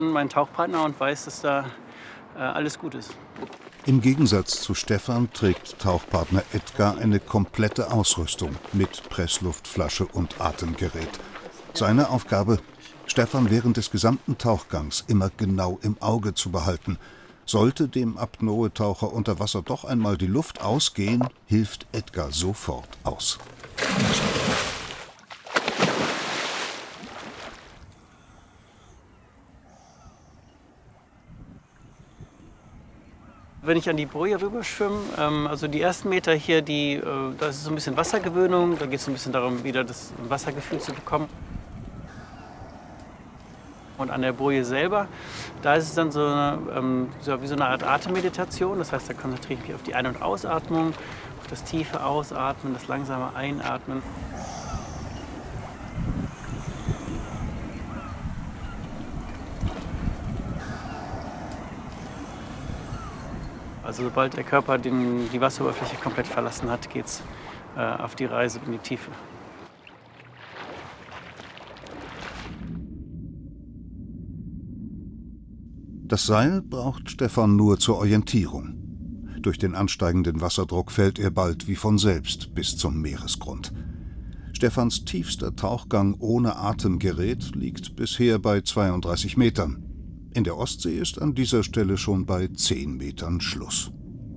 Mein Tauchpartner und weiß, dass da alles gut ist. Im Gegensatz zu Stefan trägt Tauchpartner Edgar eine komplette Ausrüstung mit Pressluftflasche und Atemgerät. Seine Aufgabe, Stefan während des gesamten Tauchgangs immer genau im Auge zu behalten. Sollte dem Apnoe-Taucher unter Wasser doch einmal die Luft ausgehen, hilft Edgar sofort aus. Wenn ich an die Boje rüberschwimme, also die ersten Meter hier, da ist so ein bisschen Wassergewöhnung. Da geht es ein bisschen darum, wieder das Wassergefühl zu bekommen. Und an der Boje selber, da ist es dann wie so eine Art Atemmeditation. Das heißt, da konzentriere ich mich auf die Ein- und Ausatmung, auf das tiefe Ausatmen, das langsame Einatmen. Also sobald der Körper die Wasseroberfläche komplett verlassen hat, geht es auf die Reise in die Tiefe. Das Seil braucht Stefan nur zur Orientierung. Durch den ansteigenden Wasserdruck fällt er bald wie von selbst bis zum Meeresgrund. Stefans tiefster Tauchgang ohne Atemgerät liegt bisher bei 32 Metern. In der Ostsee ist an dieser Stelle schon bei 10 Metern Schluss.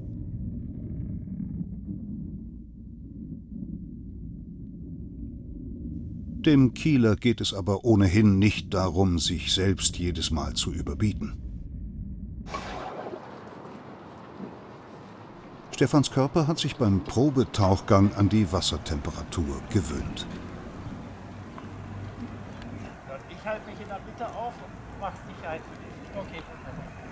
Dem Kieler geht es aber ohnehin nicht darum, sich selbst jedes Mal zu überbieten. Stefans Körper hat sich beim Probetauchgang an die Wassertemperatur gewöhnt. Ich halte mich in der Mitte auf und mache Sicherheit für dich. Okay.